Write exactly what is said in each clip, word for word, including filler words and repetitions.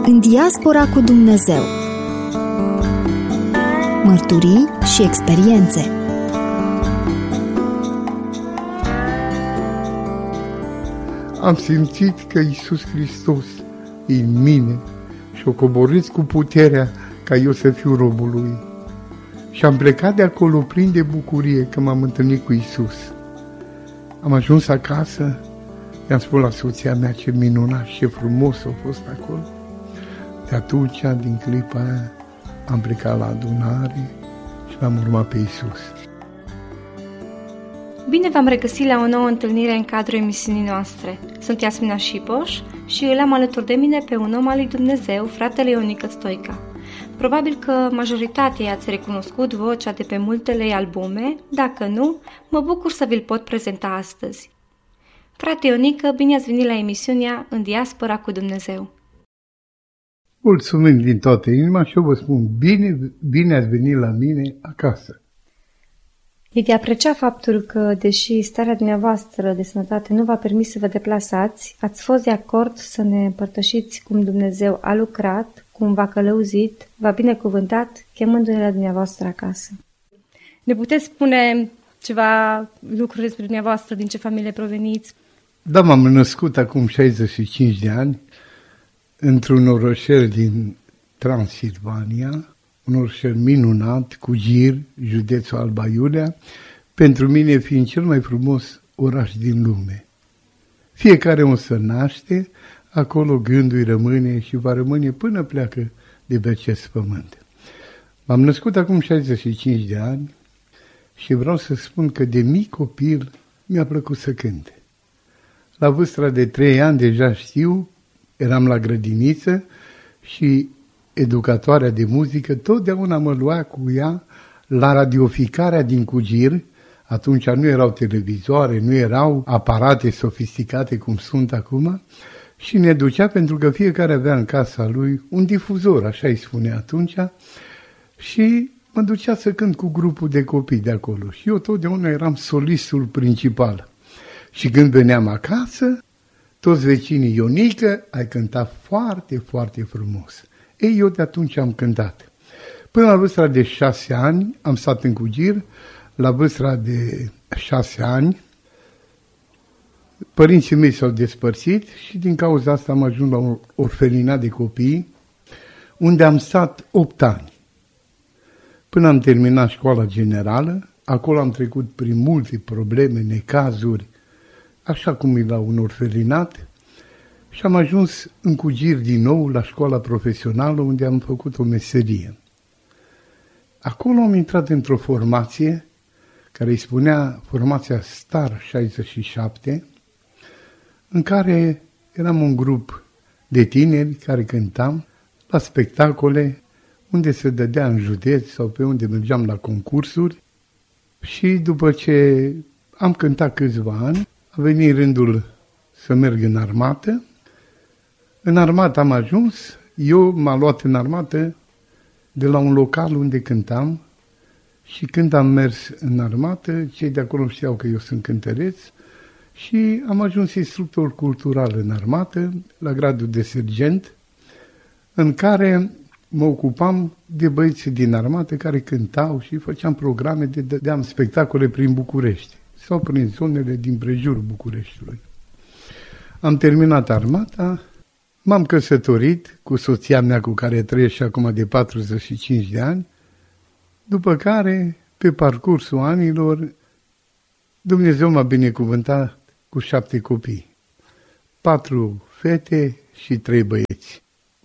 În diaspora cu Dumnezeu. Mărturii și experiențe. Am simțit că Iisus Hristos e în mine și o coborâți cu puterea ca eu să fiu robul Lui. Și am plecat de acolo plin de bucurie că m-am întâlnit cu Iisus. Am ajuns acasă, i-am spus la soția mea ce minunat și ce frumos a fost acolo. De atunci, din clipa aia, am plecat la adunare și l-am urmat pe Iisus. Bine v-am regăsit la o nouă întâlnire în cadrul emisiunii noastre. Sunt Iasmina Șipoș și îl am alături de mine pe un om al lui Dumnezeu, fratele Ionică Stoica. Probabil că majoritatea i-ați recunoscut vocea de pe multele albume, dacă nu, mă bucur să vi-l pot prezenta astăzi. Frate Ionică, bine ați venit la emisiunea În diaspora cu Dumnezeu. Mulțumim din toată inima și eu vă spun, bine, bine ați venit la mine acasă. E de aprecia faptul că, deși starea dumneavoastră de sănătate nu v-a permis să vă deplasați, ați fost de acord să ne împărtășiți cum Dumnezeu a lucrat, cum v-a călăuzit, v-a binecuvântat, chemându-ne la dumneavoastră acasă. Ne puteți spune ceva lucruri despre dumneavoastră, din ce familie proveniți? Da, m-am născut acum șaizeci și cinci de ani într-un orășel din Transilvania, un orășel minunat, cu Gir, județul Alba Iulia, pentru mine fiind cel mai frumos oraș din lume. Fiecare o să naște, acolo gândul îi rămâne și va rămâne până pleacă de pe acest pământ. M-am născut acum șaizeci și cinci de ani și vreau să spun că de mic copil mi-a plăcut să cânte. La vârsta de trei ani deja știu, eram la grădiniță și educatoarea de muzică totdeauna mă lua cu ea la radioficarea din Cugir. Atunci nu erau televizoare, nu erau aparate sofisticate cum sunt acum, și ne ducea pentru că fiecare avea în casa lui un difuzor, așa îi spune atunci, și mă ducea să cânt cu grupul de copii de acolo. Și eu totdeauna eram solistul principal. Și când veneam acasă, toți vecinii, Ionică, ai cântat foarte, foarte frumos. Ei, eu de atunci am cântat. Până la vârsta de șase ani am stat în Cugir. La vârsta de șase ani, părinții mei s-au despărțit și din cauza asta am ajuns la un orfelinat de copii, unde am stat opt ani. Până am terminat școala generală, acolo am trecut prin multe probleme, necazuri, așa cum e la un orfelinat, și am ajuns în Cugir din nou la școala profesională, unde am făcut o meserie. Acolo am intrat într-o formație care îi spunea formația Star șaizeci și șapte, în care eram un grup de tineri care cântam la spectacole unde se dădea în județ sau pe unde mergeam la concursuri. Și după ce am cântat câțiva ani, a venit rândul să merg în armată. În armată am ajuns, eu m-am luat în armată de la un local unde cântam și când am mers în armată, cei de acolo știau că eu sunt cântăreț și am ajuns instructor cultural în armată, la gradul de sergent, în care mă ocupam de băieți din armată care cântau și făceam programe, de dădeam spectacole prin București sau prin zonele din prejurul Bucureștiului. Am terminat armata, m-am căsătorit cu soția mea cu care trăiesc și acum de patruzeci și cinci de ani, după care, pe parcursul anilor, Dumnezeu m-a binecuvântat cu șapte copii, patru fete și trei băieți.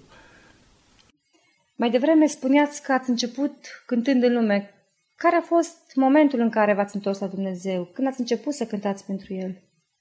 Mai devreme spuneați că ați început cântând în lume. Care a fost momentul în care v-ați întors la Dumnezeu? Când ați început să cântați pentru El?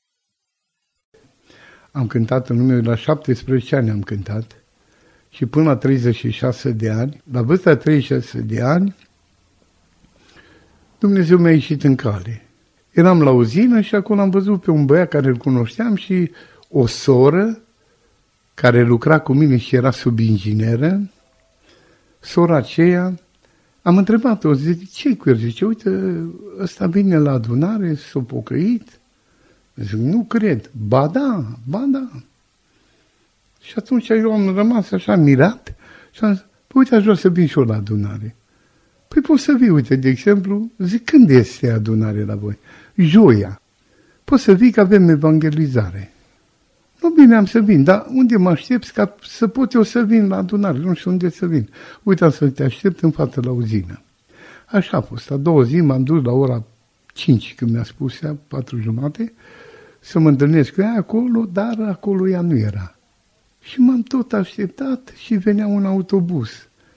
Am cântat în lume, la șaptesprezece ani am cântat și până la treizeci și șase de ani, la vârsta treizeci și șase de ani, Dumnezeu mi-a ieșit în cale. Eram la uzină și acolo am văzut pe un băiat care îl cunoșteam și o soră care lucra cu mine și era subingineră. Sora aceea, am întrebat-o, zic, ce-i cu el? Zice, uite, ăsta vine la adunare, s-a pocăit. Zic, nu cred. Ba da, ba da. Și atunci eu am rămas așa mirat și am zis, păi uite, aș vrea să vin și eu la adunare. Păi poți să vii, uite, de exemplu, zic, când este adunare la voi? Joia. Poți să vii că avem evangelizare. Nu, bine, am să vin, dar unde mă aștepți ca să pot eu să vin la adunare? Nu știu unde să vin. Uite, am să te aștept în față la uzină. Așa a fost. A doua zi m-am dus la ora cinci, când mi-a spus ea, patru jumate, să mă întâlnesc cu ea acolo, dar acolo ea nu era. Și m-am tot așteptat și venea un autobuz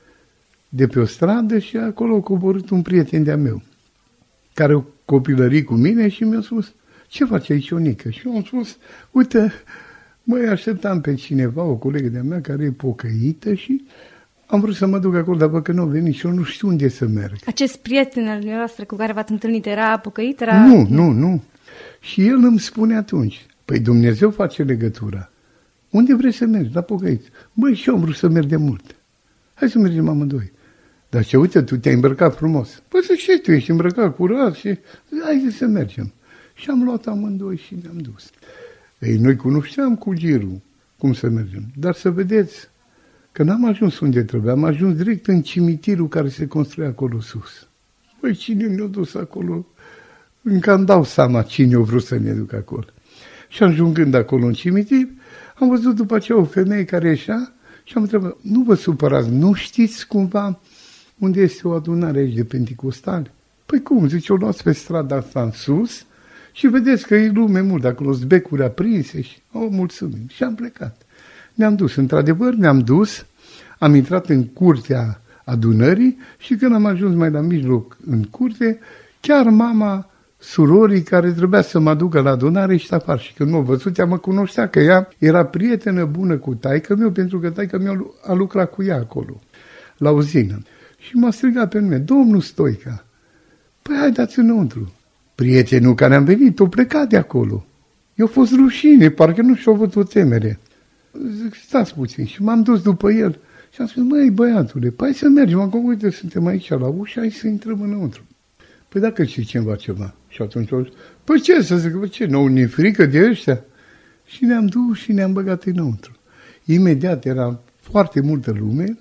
de pe o stradă și acolo a coborât un prieten de-a meu, care a copilărit cu mine și mi-a spus, ce face aici, Ionică? Și eu am spus, uite, măi, așteptam pe cineva, o colegă de-a mea care e pocăită și am vrut să mă duc acolo, dar bă, că nu a venit și eu nu știu unde să merg. Acest prieten al dumneavoastră cu care v-ați întâlnit era pocăit? Era... Nu, nu, nu. Și el îmi spune atunci, păi Dumnezeu face legătura. Unde vrei să mergi? La pocăiți. Băi, și eu am vrut să merg de mult. Hai să mergem amândoi. Dar ce, uite, tu te-ai îmbrăcat frumos. Păi să știi, tu ești îmbrăcat curat și hai să mergem. Și am luat amândoi și ne-am dus. Ei, noi cunoșteam cu girul cum să mergem. Dar să vedeți că n-am ajuns unde trebuia, am ajuns direct în cimitirul care se construia acolo sus. Păi cine ne-a dus acolo? Încă îmi dau seama cine a vrut să ne ducă acolo. Și ajungând acolo în cimitir, am văzut după aceea o femeie care ieșea și am întrebat, nu vă supărați, nu știți cumva unde este o adunare aici de penticostali? Păi cum, zice, o luați pe strada asta în sus și vedeți că e lume mult, acolo sunt becuri aprinse și o mulțumim. Și am plecat. Ne-am dus, într-adevăr ne-am dus, am intrat în curtea adunării și când am ajuns mai la mijloc în curte, chiar mama surorii care trebuia să mă aducă la adunare și afară. Și când m-a văzut, ea mă cunoștea că ea era prietenă bună cu taică meu, pentru că taică meu a lucrat cu ea acolo, la uzină. Și m-a strigat pe nume, domnul Stoica, păi haideți înăuntru. Prietenul care am venit, o plecat de acolo. Eu a fost rușine, parcă nu și-a avut o temere. Zic, stați puțin. Și m-am dus după el și am spus, măi, băiatule, păi să mergem, acum, uite, suntem aici la ușă, hai să intrăm înăuntru. Păi dacă știi cineva ceva. Și atunci au zis, păi ce să zic, ce, nu ne frică de ăștia? Și ne-am dus și ne-am băgat înăuntru. Imediat era foarte multă lume,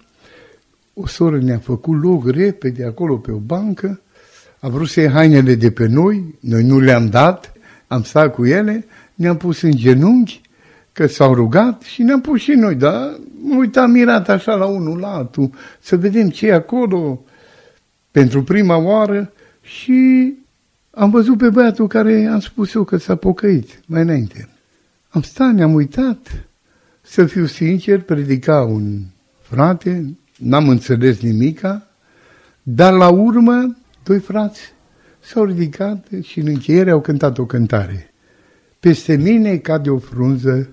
o soră ne-a făcut loc repede acolo pe o bancă, a vrut să iei hainele de pe noi, noi nu le-am dat, am stat cu ele, ne-am pus în genunchi, că s-au rugat și ne-am pus și noi, dar mă uitam mirat așa la unul, la altul, să vedem ce e acolo pentru prima oară și am văzut pe băiatul care am spus eu că s-a pocăit mai înainte. Am stat, ne-am uitat, să fiu sincer, predica un frate, n-am înțeles nimica, dar la urmă, doi frați s-au ridicat și în încheiere au cântat o cântare. Peste mine cade o frunză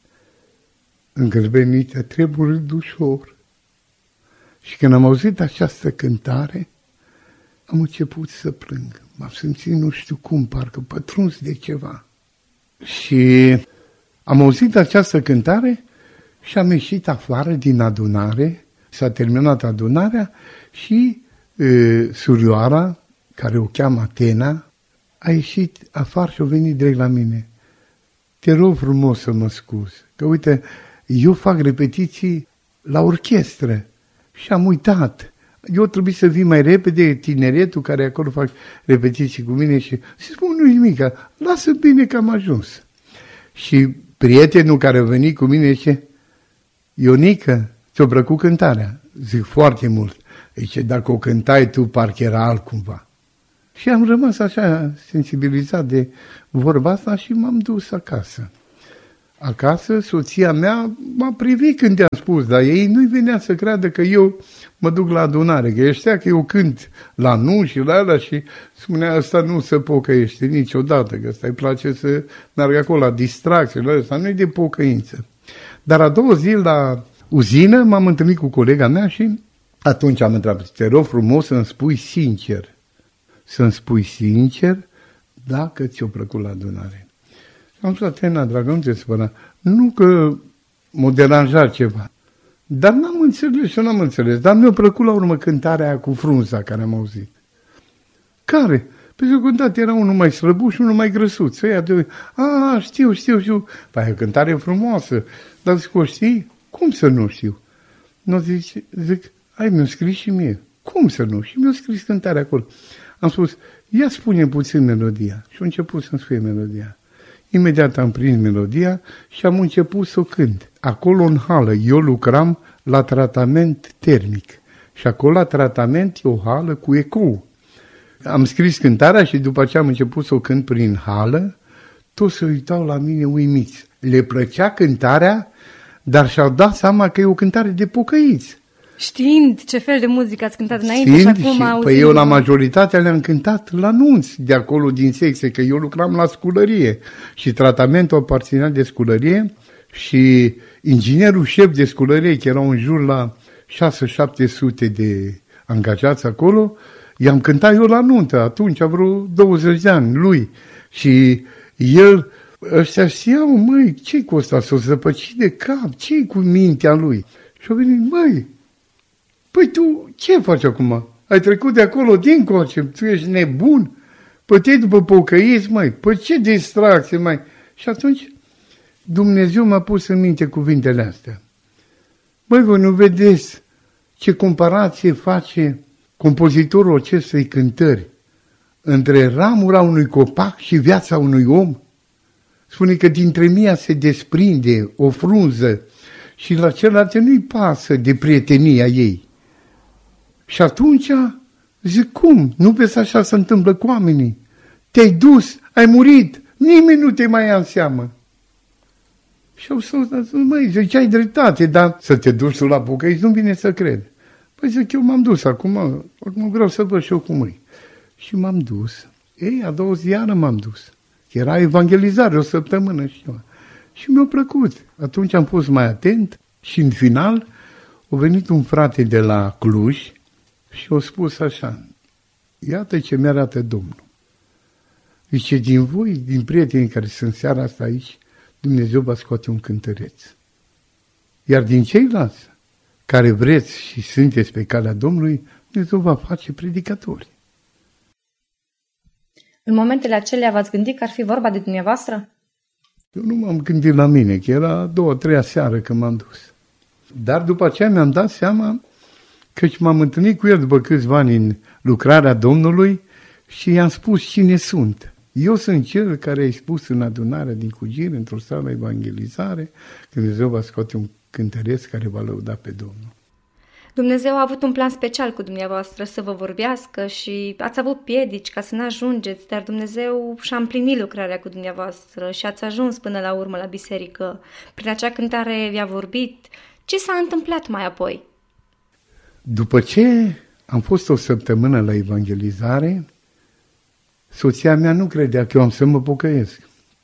îngălbenită, tremurând ușor. Și când am auzit această cântare, am început să plâng. M-am simțit nu știu cum, parcă pătruns de ceva. Și am auzit această cântare și am ieșit afară din adunare, s-a terminat adunarea și e, surioara, care o cheamă Atena, a ieșit afară și a venit direct la mine. Te rog frumos să mă scuzi, că uite, eu fac repetiții la orchestră și am uitat. Eu trebuie să vin mai repede, tineretul care acolo fac repetiții cu mine și să spun, nu-i nimica, lasă bine că am ajuns. Și prietenul care a venit cu mine zice, Ionică, ți-a plăcut cântarea? Zic, foarte mult. Zice, dacă o cântai tu, parcă era altcumva. Și am rămas așa sensibilizat de vorba asta și m-am dus acasă. Acasă, soția mea m-a privit când i-am spus, dar ei nu-i venea să creadă că eu mă duc la adunare, că ăștia că eu cânt la nu și la ala și spunea, ăsta nu se pocăiește niciodată, că ăsta îi place să meargă acolo la distracție, la ăsta nu-i de pocăință. Dar a doua zi la uzină m-am întâlnit cu colega mea și atunci am întrebat, te rog frumos să-mi spui sincer, să-mi spui sincer dacă ți-a plăcut la adunare. Am spus, Atena, dragă, nu te spăra, nu că m-a deranjat ceva, dar n-am înțeles și n-am înțeles, dar mi-a plăcut la urmă cântarea aia cu frunza care am auzit. Care? Pentru că cântat era unul mai slăbuș și unul mai grăsuț. Ăia de, a, știu, știu, știu. Păi e o cântare frumoasă, Dar zic, o știi? Cum să nu știu? Nu zic, zic, ai, mi-o scris și mie. Cum să nu? Și mi-a scris cântarea acolo. Am spus, ia spune puțin melodia. Și a început să-mi spune melodia. Imediat am prins melodia și am început să o cânt. Acolo în hală, eu lucram la tratament termic. Și acolo la tratament e o hală cu ecou. Am scris cântarea și după ce am început să o cânt prin hală, toți se uitau la mine uimiți. Le plăcea cântarea, dar și-au dat seama că e o cântare de pocăiți. Știind ce fel de muzică ați cântat înainte Știind și acum și, auzim... Păi eu la majoritatea le-am cântat la nunți de acolo din secție, că eu lucram la sculărie și tratamentul aparținea de sculărie și inginerul șef de sculărie, că erau în jur la șase-șapte sute de angajați acolo, i-am cântat eu la nuntă, atunci, vreo douăzeci de ani, lui. Și el, ăștia știau, măi, ce-i cu ăsta, s-o zăpăcit de cap, ce-i cu mintea lui? Și-au venit, măi, păi tu ce faci acum? Ai trecut de acolo dincoace, tu ești nebun? Păi te după pocăiți, măi, păi ce distracție, mai. Și atunci Dumnezeu m-a pus în minte cuvintele astea. Măi, voi nu vedeți ce comparație face compozitorul acestei cântări între ramura unui copac și viața unui om? Spune că dintre mia se desprinde o frunză și la celălalt nu-i pasă de prietenia ei. Și atunci zic, cum? Nu vezi așa se întâmplă cu oamenii? Te-ai dus, ai murit, nimeni nu te mai ia în seamă. Și au spus, măi, zice, ai dreptate, dar să te duci tu la pocăiți nu vine să cred. Păi zic, eu m-am dus, acum, acum vreau să văd și eu cum e. Și m-am dus. Ei, a doua zi iară m-am dus. Era evangelizare o săptămână și eu. Și mi-a plăcut. Atunci am fost mai atent și în final a venit un frate de la Cluj și a spus așa, iată ce mi-arată Domnul. Zice, din voi, din prietenii care sunt seara asta aici, Dumnezeu va scoate un cântăreț. Iar din ceilalți care vreți și sunteți pe calea Domnului, Dumnezeu va face predicatori. În momentele acelea v-ați gândit că ar fi vorba de dumneavoastră? Eu nu m-am gândit la mine, că era a doua, treia seară când m-am dus. Dar după aceea mi-am dat seama că m-am întâlnit cu el după câțiva ani în lucrarea Domnului și i-am spus cine sunt. Eu sunt cel care ai spus în adunarea din Cugir, într-o sală evangelizare, că Dumnezeu va scoate un cântăreț care va lăuda pe Domnul. Dumnezeu a avut un plan special cu dumneavoastră să vă vorbească și ați avut piedici ca să nu ajungeți, dar Dumnezeu și-a împlinit lucrarea cu dumneavoastră și ați ajuns până la urmă la biserică. Prin acea cântare vi-a vorbit. Ce s-a întâmplat mai apoi? După ce am fost o săptămână la evangelizare, soția mea nu credea că eu am să mă pocăiesc.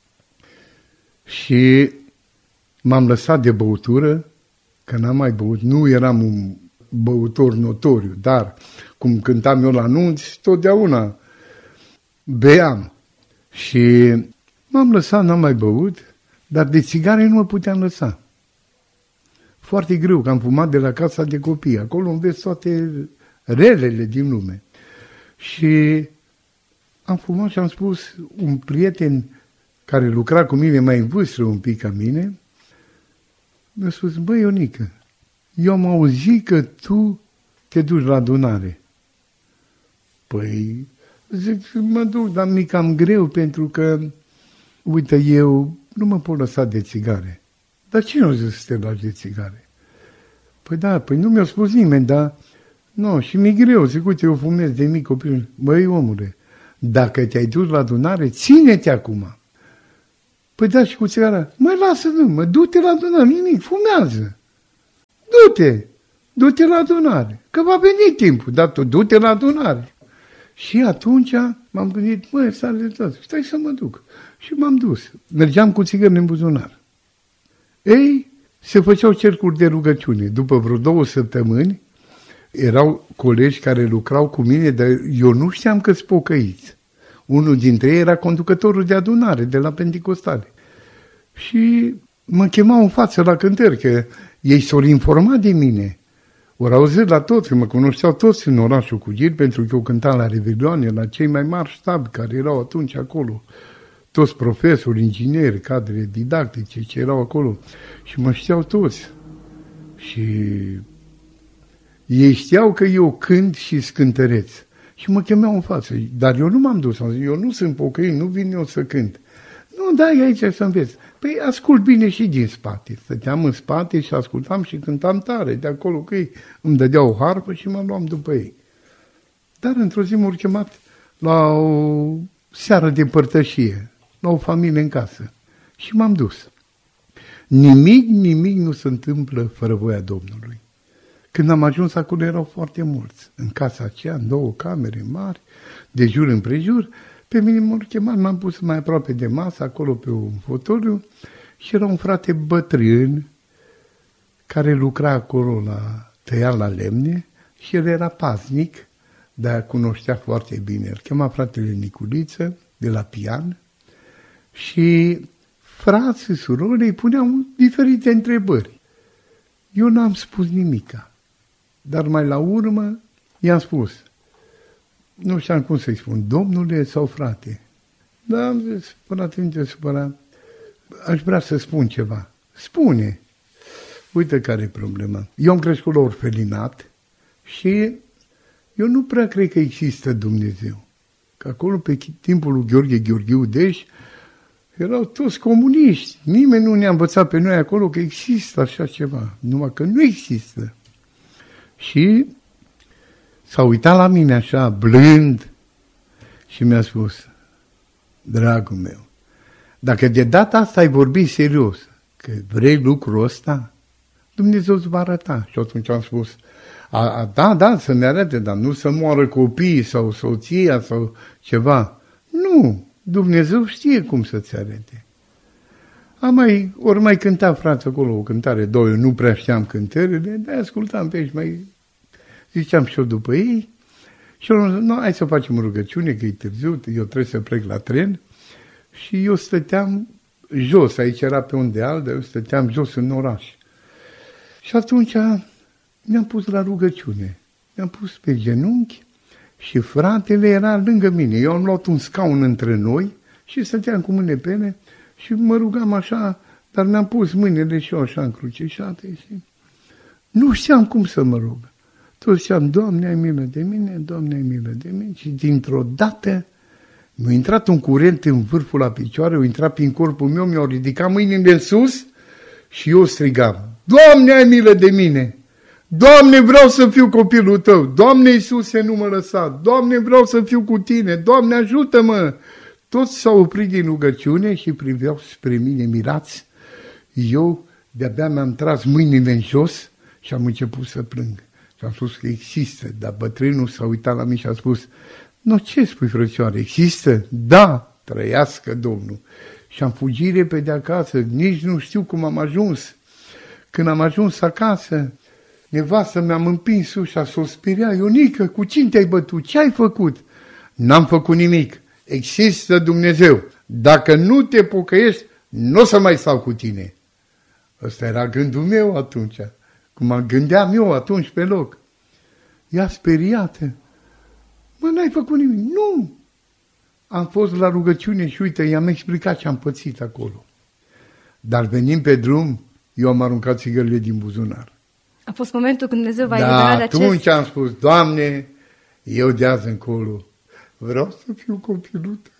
Și m-am lăsat de băutură, că n-am mai băut, nu eram un băutor notoriu, dar cum cântam eu la nunți, totdeauna beam. Și m-am lăsat, n-am mai băut, dar de țigare nu mă puteam lăsa. Foarte greu, că am fumat de la casa de copii, acolo înveți toate relele din lume. Și am fumat și am spus, un prieten care lucra cu mine mai în vârstă un pic ca mine, mi-a spus, băi, Ionică, eu am auzit că tu te duci la adunare. Păi, zic, mă duc, dar mi cam greu pentru că, uite, eu nu mă pot lăsa de țigare. Dar cine a zis să te lași de țigare? Păi da, păi nu mi-a spus nimeni, dar, nu, și mi-e greu, zic, uite, eu fumez de mic copil. Băi, omule, dacă te-ai dus la adunare, ține-te acum. Păi da, și cu țigara, măi, lasă-mă, mă, du-te la adunare, nimic, fumează. Du-te, du-te la adunare, că va veni timpul, dar tu du-te la adunare. Și atunci m-am gândit, măi, stai de tot, stai să mă duc. Și m-am dus, mergeam cu țigări în buzunar. Ei, se făceau cercuri de rugăciune. După vreo două săptămâni, erau colegi care lucrau cu mine, dar eu nu știam că-s pocăiți. Unul dintre ei era conducătorul de adunare de la Penticostale. Și mă chemau în față la cântări, că ei s-au informat de mine. Ori auzit la toți, că mă cunoșteau toți în orașul Cugir, pentru că eu cântam la revelioane, la cei mai mari ștabi care erau atunci acolo. toți profesori, ingineri, cadre didactice ce erau acolo și mă știau toți. Și ei știau că eu cânt și scântăreț. Și mă chemeau în față. Dar eu nu m-am dus. Am zis, eu nu sunt pocăit, nu vin eu să cânt. Nu, dai aici să înveți. Păi ascult bine și din spate. Stăteam în spate și ascultam și cântam tare. De acolo că ei îmi dădeau o harpă și mă luam după ei. Dar într-o zi m-au chemat la o seară de părtășie, la o familie în casă. Și m-am dus. Nimic, nimic nu se întâmplă fără voia Domnului. Când am ajuns acolo erau foarte mulți. În casa aceea, în două camere mari, de jur împrejur, pe mine m-au chemat, m-am pus mai aproape de masă, acolo pe un fotoliu, și era un frate bătrân care lucra acolo la tăiat la lemne și el era paznic, dar cunoștea foarte bine. Îl chema fratele Niculiță, de la pian, și frații, surori îi puneau diferite întrebări. Eu n-am spus nimica, dar mai la urmă i-am spus, nu știam cum să-i spun, domnule sau frate. Dar am zis, până atunci de supărat, aș vrea să spun ceva. Spune. Uite care e problema. Eu am crescut la orfelinat și eu nu prea cred că există Dumnezeu. Că acolo, pe timpul lui Gheorghe Gheorghiu Deș, erau toți comuniști. Nimeni nu ne-a învățat pe noi acolo că există așa ceva. Numai că nu există. Și s-a uitat la mine așa, blând, și mi-a spus, dragul meu, dacă de data asta ai vorbit serios, că vrei lucrul ăsta, Dumnezeu îți va arăta. Și atunci am spus, a, a, da, da, să ne arate, dar nu să moară copiii sau soția sau ceva. Nu, Dumnezeu știe cum să-ți arate. Am mai, ori mai cânta frață acolo o cântare, două, eu nu prea știam cântările, dar ascultam pe aici, mai ziceam și eu după ei. Și eu nu, hai să facem rugăciune, că e târziu, eu trebuie să plec la tren. Și eu stăteam jos, aici era pe un deal, dar eu stăteam jos în oraș. Și atunci mi-am pus la rugăciune, mi-am pus pe genunchi și fratele era lângă mine. Eu am luat un scaun între noi și stăteam cu mâine pe ele și mă rugam așa, dar mi-am pus mâinile și eu așa încrucișate și nu știam cum să mă rog. Tot știam, Doamne, ai milă de mine, Doamne, ai milă de mine. Și dintr-o dată mi-a intrat un curent în vârful la picioare, a intrat prin corpul meu, mi-au ridicat mâinile în sus și eu strigam, Doamne, ai milă de mine! Doamne, vreau să fiu copilul Tău! Doamne Iisuse, nu mă lăsa! Doamne, vreau să fiu cu Tine! Doamne, ajută-mă! Toți s-au oprit din rugăciune și priveau spre mine mirați. Eu de-abia mi-am tras mâinile în jos și am început să plâng. Și am spus că există, dar bătrânul s-a uitat la mine și a spus, nu, ce spui, frățioare, există? Da, trăiască Domnul. Și am fugit repede acasă, nici nu știu cum am ajuns. Când am ajuns acasă, nevastă mi-am împins ușa, s-o speria, Ionică, cu cine te-ai bătut? Ce ai făcut? N-am făcut nimic. Există Dumnezeu. Dacă nu te pocăiești, nu o să mai stau cu tine. Ăsta era gândul meu atunci. Cum mă gândeam eu atunci pe loc. Ea speriată. Mă, n-ai făcut nimic. Nu! Am fost la rugăciune și uite, i-am explicat ce am pățit acolo. Dar venim pe drum, eu am aruncat țigările din buzunar. A fost momentul când Dumnezeu va da, elibera de acest... atunci am spus, Doamne, eu de azi încolo vreau să fiu copilul Tău.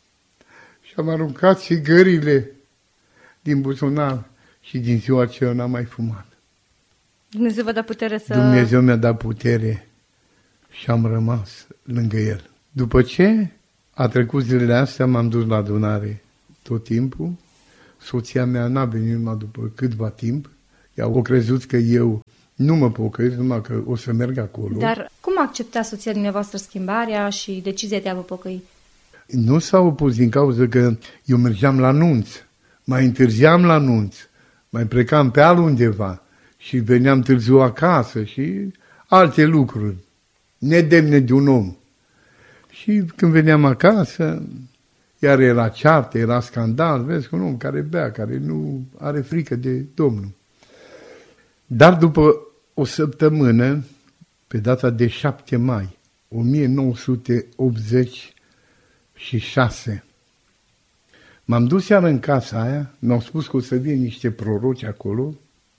Și am aruncat țigările din buzunar și din ziua aceea n-am mai fumat. Dumnezeu v-a dat putere să... Dumnezeu mi-a dat putere și am rămas lângă El. După ce a trecut zilele astea, m-am dus la adunare tot timpul. Soția mea n-a venit numai după câtva timp. Ea au crezut că eu nu mă pocăiesc, numai că o să merg acolo. Dar cum a acceptat soția dumneavoastră schimbarea și decizia de a vă pocăi? Nu s-a opus din cauza că eu mergeam la nunț, mai întârziam la nunț, mai plecam pe al undeva și veneam târziu acasă și alte lucruri nedemne de un om. Și când veneam acasă, iar era ceartă, era scandal, vezi, un om care bea, care nu are frică de Domnul. Dar după o săptămână, pe data de șapte mai o mie nouă sute optzeci și șase, M-am dus seara în casa aia, mi-au spus că o să vie niște proroci acolo.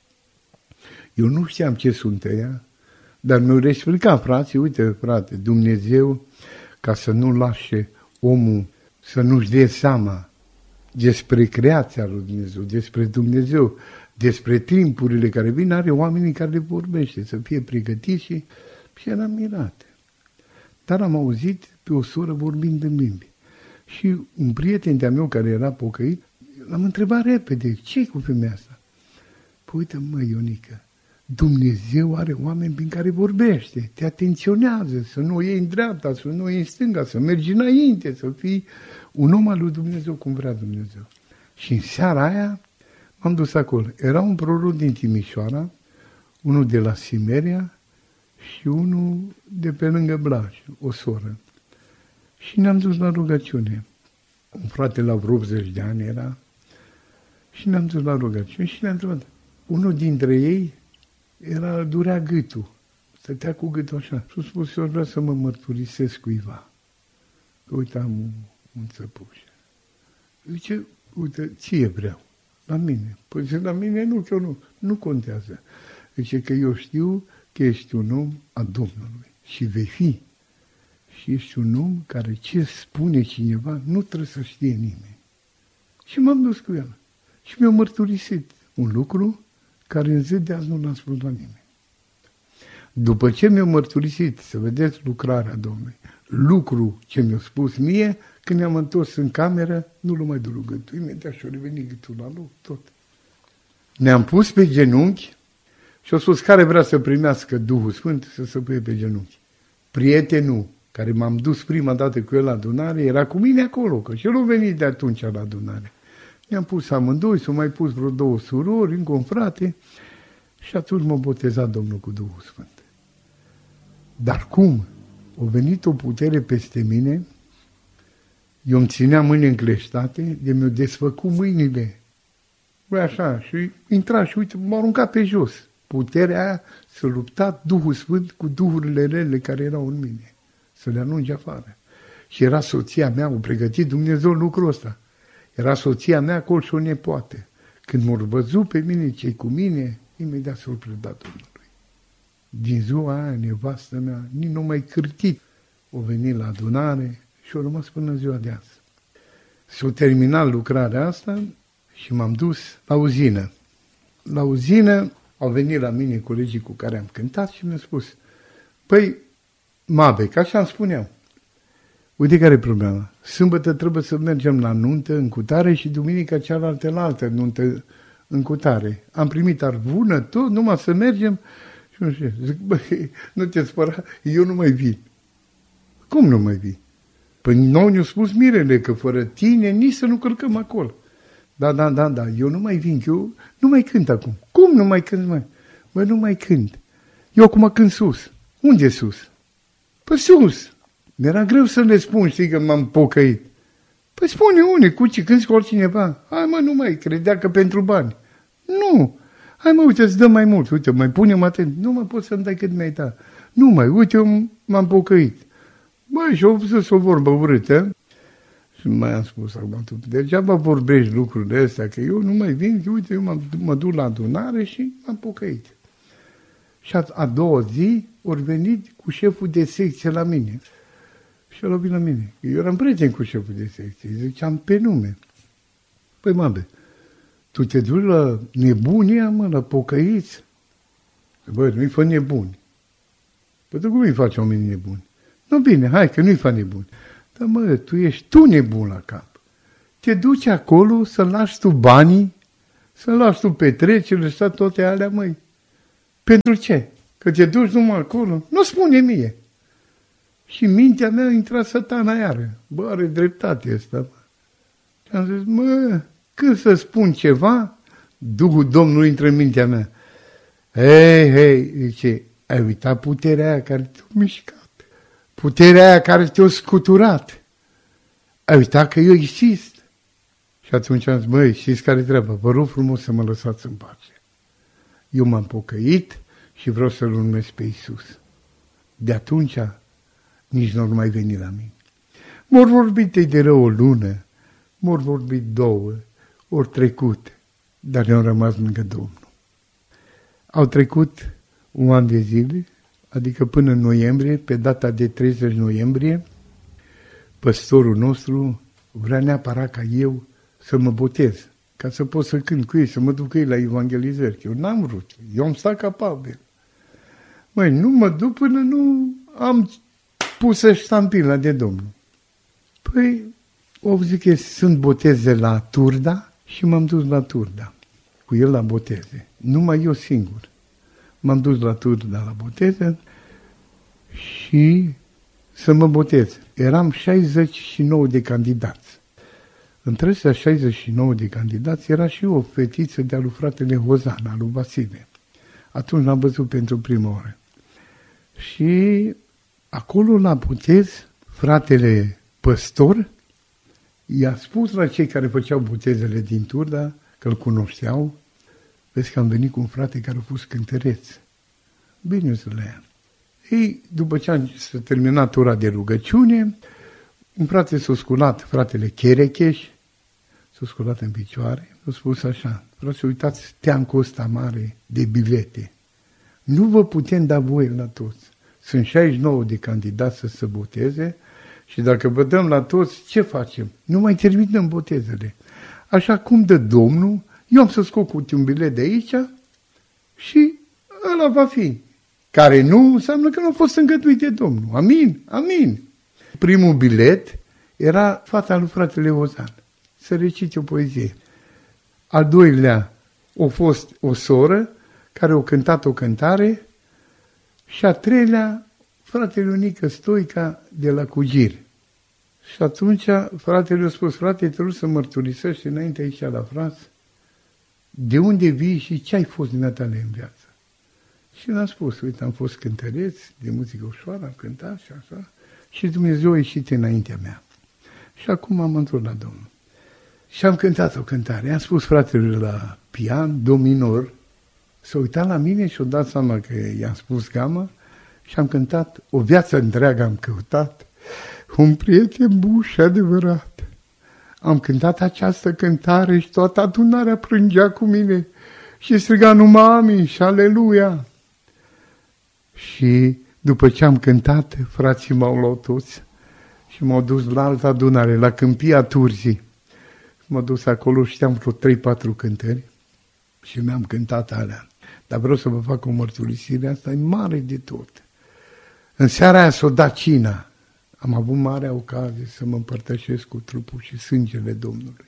Eu nu știam ce sunt ăia, dar mi-au explicat frații, uite frate, Dumnezeu, ca să nu lașe omul să nu-și dea seama despre creația lui Dumnezeu, despre Dumnezeu, despre timpurile care vin, are oamenii care le vorbește, să fie pregătiți și, și eram mirat. Dar am auzit pe o soră vorbind în limbi. Și un prieten de-a meu care era pocăit, l-am întrebat repede, ce-i cu femeia asta? Păi uite, mă, Ionică, Dumnezeu are oameni prin care vorbește, te atenționează, să nu o iei în dreapta, să nu o iei în stânga, să mergi înainte, să fii un om al lui Dumnezeu cum vrea Dumnezeu. Și în seara aia m-am dus acolo. Era un proroc din Timișoara, unul de la Simeria și unul de pe lângă Blaj, o soră. Și ne-am dus la rugăciune. Un frate la vreo optzeci de ani era și ne-am dus la rugăciune și ne-am întrebat. Unul dintre ei era, durea gâtul, stătea cu gâtul așa. Și-a spus, eu vreau să mă mărturisesc cuiva. Că uite, am un, un țăpuș. Zice, uite, ție vreau? La mine. Păi zice, la mine nu, că eu nu. Nu contează. Zice că eu știu că ești un om a Domnului și vei fi. Și ești un om care ce spune cineva nu trebuie să știe nimeni. Și m-am dus cu el. Și mi-a mărturisit un lucru care în zi de azi nu l-am spus la nimeni. După ce mi-a mărturisit, să vedeți lucrarea Domnului, lucru ce mi-a spus mie, când ne-am întors în cameră, nu l-a mai durut gâtul. Imediat și-a revenit gâtul la loc, tot. Ne-am pus pe genunchi și a spus, care vrea să primească Duhul Sfânt, să se pune pe genunchi. Prietenul care m-am dus prima dată cu el la adunare, era cu mine acolo, că și el a venit de atunci la adunare. Ne-am pus amândoi, s-au mai pus vreo două surori, încă un frate, și atunci m-a botezat Domnul cu Duhul Sfânt. Dar cum? A venit o putere peste mine, eu îmi țineam mâini încleștate, de mi-au desfăcut mâinile. Băi așa, și intra și uite, m-a aruncat pe jos. Puterea aia să lupta Duhul Sfânt cu duhurile rele care erau în mine, să le anunce afară. Și era soția mea, o pregătit Dumnezeu lucrul ăsta. Era soția mea acolo și o nepoată. Când m-au văzut pe mine, cei cu mine, imediat s-au predat Domnului. Din ziua aia, nevastă mea, nici nu mai cârtit. O venit la adunare și o rămas până ziua de azi. S-a terminat lucrarea asta și m-am dus la uzină. La uzină au venit la mine colegii cu care am cântat și mi-au spus, păi, Mabec, așa îmi spuneau. Uite care e problema. Sâmbătă trebuie să mergem la nuntă în cutare și duminica cealaltă la altă nuntă în cutare. Am primit arvună, tot, numai să mergem. Și nu știu, zic, băi, nu te spăra, eu nu mai vin. Cum nu mai vin? Păi nou ne-au spus mirele că fără tine nici să nu călcăm acolo. Da, da, da, da, eu nu mai vin, eu nu mai cânt acum. Cum nu mai cânt, mai? Băi, nu mai cânt. Eu acum cânt sus. Unde e sus? Păi sus. Mi-era greu să le spun, știi, că m-am pocăit. Păi spune unii, cu ce cânti cu altcineva. Hai mă, nu mai credea că pentru bani. Nu. Hai mă, uite, îți dăm mai mult. Uite, mai punem atent. Nu mă pot să-mi dai cât mi-ai dat. Nu mai, uite, eu m-am pocăit. Băi, și-o zis o vorbă urâtă. Și mai am spus acum, tu degeaba vorbești lucrurile astea, că eu nu mai vin, că uite, eu mă, mă duc la adunare și m-am pocăit. Și a, a doua zi, ori venit cu șeful de secție la mine. Și el a venit la mine. Eu eram prieten cu șeful de secție, ziceam pe nume. Păi, mabe, tu te duci la nebunia, mă, la pocăiți? Băi, nu-i fă nebuni. Păi tu cum îi faci oamenii nebuni? Nu, bine, hai, că nu-i fă nebuni. Dar, mă, tu ești tu nebun la cap. Te duci acolo să lași tu banii, să lași tu petrecerile și toate alea, măi. Pentru ce? Că te duci numai acolo? Nu spune mie. Și mintea mea a intrat satana iară. Bă, are dreptate asta. Bă. Și am zis, mă, când să spun ceva, Duhul Domnului intră în mintea mea. Hei, hei, zice, ai uitat puterea aia care te-a mișcat. Puterea aia care te-a scuturat. Ai uitat că eu exist. Și atunci am zis, băi, știți care-i treaba? Vă rog frumos să mă lăsați în pace. Eu m-am pocăit și vreau să-L urmez pe Iisus. De atunci nici nu mai veni la mine. M-au vorbit de rău o lună, m-au vorbit două, ori trecut, dar eu am rămas lângă Domnul. Au trecut un an de zile, adică până în noiembrie, pe data de treizeci noiembrie, păstorul nostru vrea neapărat ca eu să mă botez, ca să pot să cânt cu ei, să mă duc cu ei la evangelizări. Eu n-am vrut, eu am stat capabil. Măi, nu mă duc până nu am pusă ștampila de Domnul. Păi, au zis că sunt boteze la Turda și m-am dus la Turda, cu el la boteze. Numai eu singur. M-am dus la Turda la boteze și să mă botez. Eram șaizeci și nouă de candidați. Între ăștia șaizeci și nouă de candidați era și o fetiță de-a lui fratele Hozan, al lui Vasile. Atunci l-am văzut pentru prima oară. Și acolo la botez, fratele păstor i-a spus la cei care făceau botezele din Turda, că îl cunoșteau, vezi că am venit cu un frate care a fost cântăreț. Bine să le ia. Ei, după ce am terminat ora de rugăciune, un frate s-a sculat, fratele Cherecheș, s-a sculat în picioare, a spus așa: frate, uitați teancul ăsta mare de bilete. Nu vă putem da voie la toți. Sunt șaizeci și nouă de candidați să se boteze și dacă vă dăm la toți, ce facem? Nu mai terminăm botezele. Așa cum dă Domnul, eu am să scot cu un bilet de aici și ăla va fi. Care nu înseamnă că nu a fost îngăduit de Domnul. Amin, amin. Primul bilet era fata lui fratele Ozan, să recite o poezie. Al doilea a fost o soră care a cântat o cântare și a treilea fratele Ionică Stoica de la Cugir. Și atunci fratele a spus: frate, trebuie să mărturisești înainte aici la frați de unde vii și ce ai fost dumneavoastră în viață. Și l-am spus: uite, am fost cântăreț de muzică ușoară, am cântat și așa, și Dumnezeu a ieșit înaintea mea. Și acum am întors la Domnul. Și am cântat o cântare. Am spus fratelui la pian, do minor, s-a uitat la mine și a dat seama că i-am spus gama și am cântat: o viață întreagă am căutat un prieten bun și adevărat. Am cântat această cântare și toată adunarea plângea cu mine și striga numai amin și aleluia. Și după ce am cântat, frații m-au luat toți și m-au dus la altă adunare, la Câmpia Turzii. M-au dus acolo, știam vreo trei patru cântări și mi-am cântat alea. Dar vreau să vă fac o mărturisire, asta e mare de tot. În seara aia s-o dat cina. Am avut mare ocazie să mă împărtășesc cu trupul și sângele Domnului.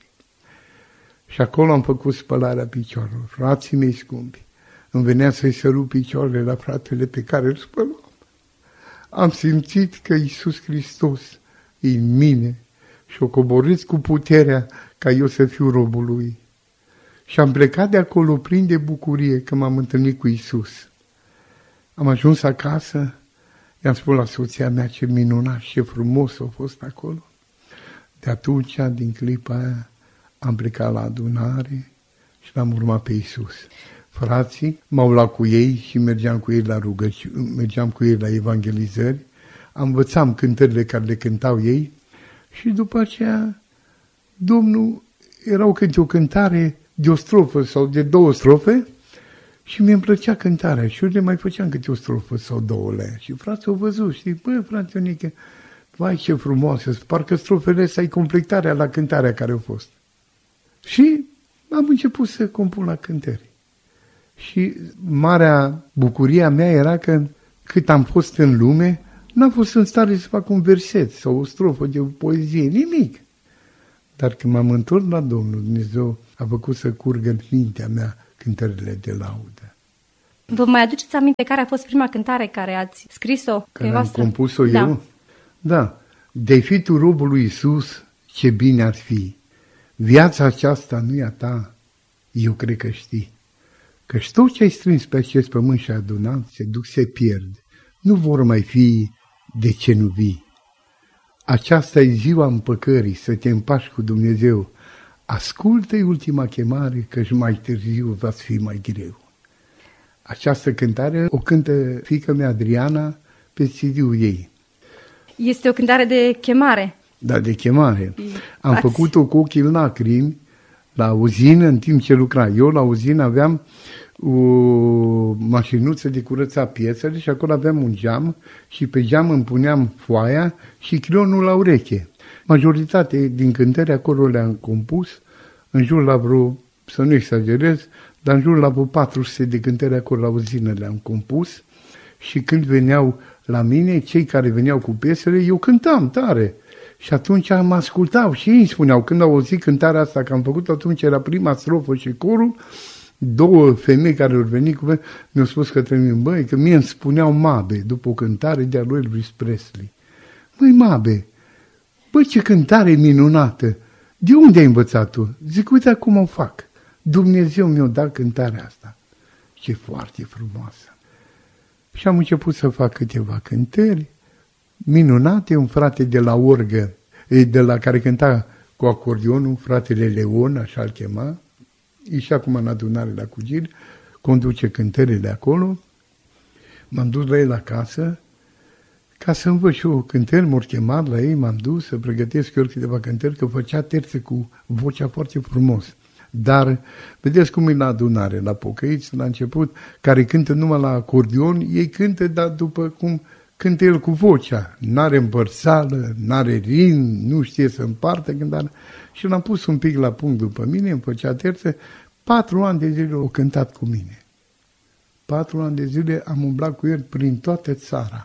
Și acolo am făcut spălarea picioarelor. Frații mei scumpi, îmi venea să-i sărut picioarele la fratele pe care îl spălam. Am simțit că Iisus Hristos e în mine și o coborât cu puterea ca eu să fiu robul Lui. Și am plecat de acolo plin de bucurie că m-am întâlnit cu Iisus. Am ajuns acasă, i-am spus la soția mea ce minunat și ce frumos a fost acolo. De atunci, din clipa aia, am plecat la adunare și l-am urmat pe Iisus. Frații m-au luat cu ei și mergeam cu ei la rugăciuni, mergeam cu ei la evangelizări, învățam cântările care le cântau ei și după aceea Domnul erau câte o cântare de o strofă sau de două strofe și mi-mi plăcea cântarea și eu le mai făceam câte o strofă sau două la ea. Și frații au văzut, știi, băi, frate Ionică, vai ce frumoasă, parcă strofele astea ai completarea la cântarea care a fost. Și am început să compun la cântări. Și marea bucuria mea era că cât am fost în lume, n-am fost în stare să fac un verset sau o strofă de o poezie, nimic. Dar când m-am întors la Domnul, Dumnezeu a făcut să curgă în mintea mea cântările de laudă. Vă mai aduceți aminte care a fost prima cântare care ați scris-o? Care am compus-o da. eu? Da. De-ai fi tu robul lui Iisus, ce bine ar fi. Viața aceasta nu e a ta, eu cred că știi. Căci tot ce ai strâns pe acest pământ și adunat, se duc, se pierd. Nu vor mai fi de ce nu vii. Aceasta e ziua împăcării, să te împași cu Dumnezeu. Ascultă-i ultima chemare, căci mai târziu va fi mai greu. Această cântare o cântă fiica mea Adriana pe C D-ul ei. Este o cântare de chemare. Da, de chemare. Am Ați. făcut-o cu ochii în lacrimi la uzină în timp ce lucra. Eu la uzină aveam o mașinuță de curățat piețele și acolo aveam un geam și pe geam îmi puneam foaia și creionul la ureche. Majoritatea din cântări acolo le-am compus, în jur la vreo, să nu exagerez, dar în jur la vreo patru sute de cântări acolo la uzină le-am compus și când veneau la mine, cei care veneau cu piesele, eu cântam tare. Și atunci mă ascultau și ei îmi spuneau, când au auzit cântarea asta că am făcut, atunci era prima strofă și corul, două femei care au venit cu mine, mi-au spus către mine, băi, că mie îmi spuneau Mabe, după o cântare de-a lui Elvis Presley. Băi, Mabe, băi, ce cântare minunată! De unde ai învățat tu? Zic, uite cum o fac. Dumnezeu mi-a dat cântarea asta. Ce foarte frumoasă! Și am început să fac câteva cântări minunate, un frate de la orgă, de la care cânta cu acordeonul, fratele Leon, așa îl chema, e și acum în adunare la Cugiri, conduce cântările acolo. M-am dus la el acasă, ca să învăț și eu cântări, m-au chemat la ei, m-am dus să pregătesc eu câteva cântări, că făcea terțe cu vocea foarte frumos. Dar, vedeți cum e la adunare, la pocăiți, la început, care cântă numai la acordeon, ei cântă, dar după cum cântă el cu vocea. N-are împărțală, n-are rin, nu știe să împartă cântarea. Și l-am pus un pic la punct după mine, îmi făcea terțe. Patru ani de zile au cântat cu mine. Patru ani de zile am umblat cu el prin toată țara.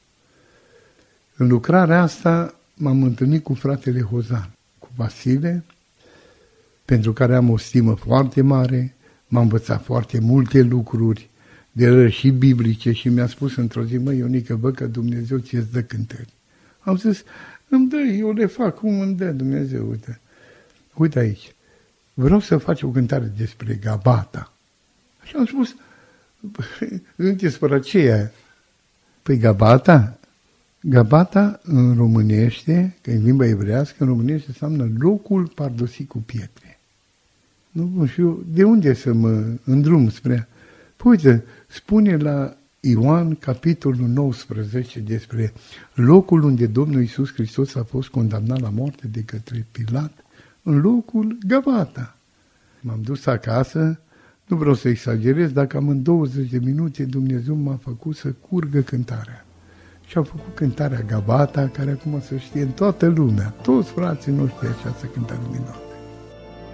În lucrarea asta m-am întâlnit cu fratele Hozan, cu Vasile, pentru care am o stimă foarte mare, m-a învățat foarte multe lucruri, de ele și biblice, și mi-a spus într-o zi, măi, Ionică, bă, că Dumnezeu ți-ți dă cântări. Am zis, îmi dă, eu le fac, cum îmi dă Dumnezeu, uite. Uite aici, vreau să faci o cântare despre Gabata. Și am spus, înțeles fără aceea. Păi Gabata? Gabata în românește, că în limba evrească, în românește înseamnă locul pardosit cu pietre. Nu știu, de unde să mă îndrum spre ea? Păi uite, spune la Ioan, capitolul nouăsprezece, despre locul unde Domnul Iisus Hristos a fost condamnat la moarte de către Pilat, în locul Gabata. M-am dus acasă, nu vreau să exagerez, dar cam în douăzeci de minute Dumnezeu m-a făcut să curgă cântarea. Și am făcut cântarea Gabata, care acum să știe în toată lumea, toți frații noștri această cântare minunată.